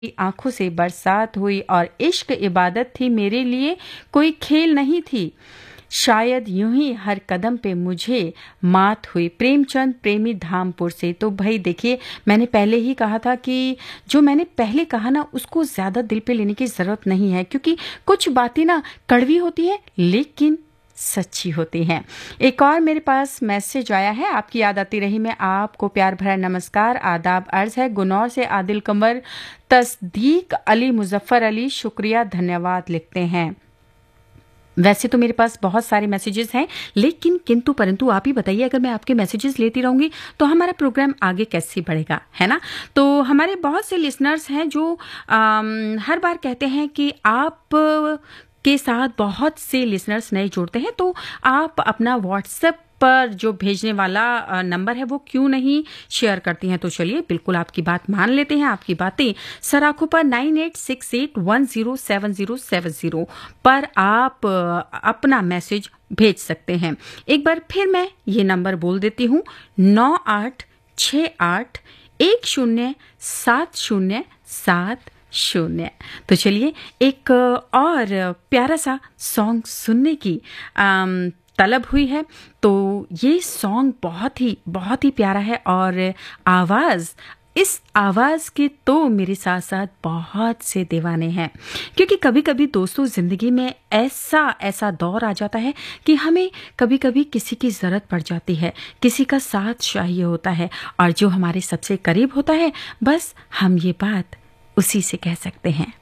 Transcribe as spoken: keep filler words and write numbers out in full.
की आंखों से बरसात हुई और इश्क इबादत थी मेरे लिए, कोई खेल नहीं थी। शायद यूं ही हर कदम पे मुझे मात हुई। प्रेमचंद प्रेमी धामपुर से। तो भाई देखिए, मैंने पहले ही कहा था कि जो मैंने पहले कहा ना उसको ज़्यादा दिल पे लेने की ज़रूरत नहीं है, क्योंकि कुछ बातें ना कड़वी होती हैं लेकिन सच्ची होती हैं। एक और मेरे पास मैसेज आया है, आपकी याद आती रही मैं आपको प्यार भरा नमस्कार आदाब अर्ज है। गुनौर से आदिल कमर तस्दीक अली मुजफ्फर अली शुक्रिया धन्यवाद लिखते हैं। वैसे तो मेरे पास बहुत सारे मैसेजेस हैं, लेकिन किंतु परंतु आप ही बताइए, अगर मैं आपके मैसेजेस लेती रहूंगी तो हमारा प्रोग्राम आगे कैसे बढ़ेगा, है ना। तो हमारे बहुत से लिसनर्स हैं जो आम, हर बार कहते हैं कि आप के साथ बहुत से लिसनर्स नए जुड़ते हैं, तो आप अपना व्हाट्सएप पर जो भेजने वाला नंबर है वो क्यों नहीं शेयर करती हैं। तो चलिए बिल्कुल आपकी बात मान लेते हैं, आपकी बातें सराखों पर nine eight six eight one zero seven zero seven zero पर आप अपना मैसेज भेज सकते हैं। एक बार फिर मैं ये नंबर बोल देती हूँ, नौ आठ छ आठ एक शून्य सात शून्य सात शून्य। तो चलिए एक और प्यारा सा सॉन्ग सुनने की आम, तलब हुई है। तो ये सॉन्ग बहुत ही बहुत ही प्यारा है और आवाज़, इस आवाज़ के तो मेरे साथ साथ बहुत से दीवाने हैं, क्योंकि कभी कभी दोस्तों ज़िंदगी में ऐसा ऐसा दौर आ जाता है कि हमें कभी कभी किसी की ज़रूरत पड़ जाती है, किसी का साथ चाहिए होता है, और जो हमारे सबसे करीब होता है बस हम ये बात उसी से कह सकते हैं।